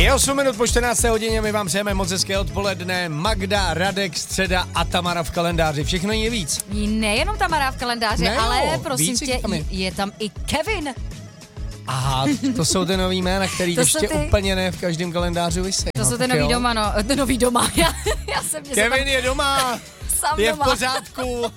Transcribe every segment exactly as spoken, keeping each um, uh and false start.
Je osm minut po čtrnácté hodině, my vám přejeme moc hezké odpoledne. Magda, Radek, středa a Tamara v kalendáři. Všechno je víc. Nejenom Tamara v kalendáři, ne, ale jo, prosím tě, tam je. je tam i Kevin. Aha, to jsou ty nový jména, který To ještě jsou ty- úplně ne v každém kalendáři visí. To no, jsou ty tak nový jo. doma, no, to nový doma. Já, já jsem mě Kevin je doma, sám je doma. v pořádku.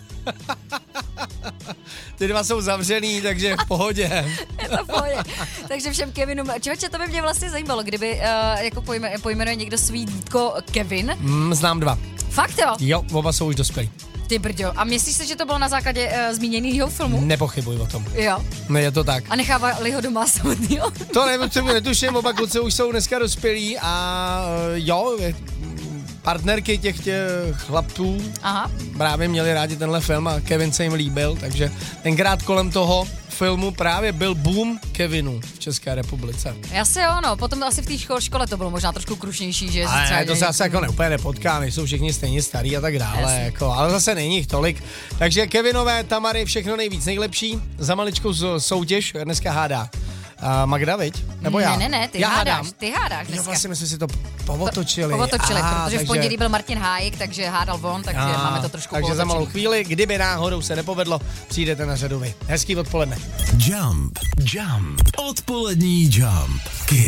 Ty dva jsou zavřený, takže je v pohodě. Je to v pohodě. Takže všem Kevinům, člověče, to by mě vlastně zajímalo, kdyby uh, jako pojme, pojmenuje někdo svý dítko Kevin. Mm, znám dva. Fakt jo? Jo, oba jsou už dospělí. Ty brďo. A myslíš si, že to bylo na základě uh, zmíněného filmu? Nepochybuj o tom. Jo. Ne, je to tak. A nechávali ho doma samotnýho? To nevím, netuším, oba kluci už jsou dneska dospělí a eh, jo, je- partnerky těch, těch chlapů Aha. právě měli rádi tenhle film a Kevin se jim líbil, takže tenkrát kolem toho filmu právě byl boom Kevinů v České republice. Asi jo, no. Potom asi v té škole, škole to bylo možná trošku krušnější, že? Ale třeba ne, to se asi jako neúplně nepotká, nejsou všichni stejně starý a tak dále, Jasně. jako, ale zase není jich tolik. Takže Kevinové, Tamary, všechno nejvíc nejlepší. Za maličkou z- soutěž dneska hádá. A Magda, viď? Nebo já? Ne, ne, ne, ty já hádáš, hádám. ty hádáš Jo, dneska. vlastně my jsme si to povotočili. Povotočili, Aha, protože v pondělí byl Martin Hájek, takže hádal on, takže A, máme to trošku Takže za malou povotočený. chvíli, kdyby náhodou se nepovedlo, přijdete na řadu vy. Hezký odpoledne. Jump, jump, odpolední jump. Kiss